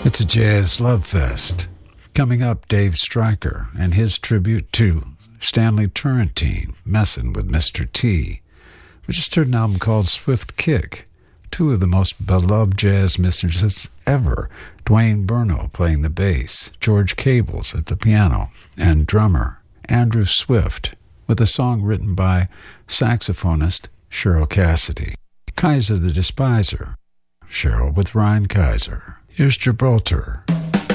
It's a jazz love fest. Coming up, Dave Stryker and his tribute to Stanley Turrentine, Messin' with Mr. T. We just heard an album called Swift Kick. Two of the most beloved jazz mistresses ever. Dwayne Burno playing the bass, George Cables at the piano, and drummer Andrew Swift with a song written by saxophonist Cheryl Cassidy. Kaiser the Despiser, Cheryl with Ryan Kaiser. Here's Gibraltar.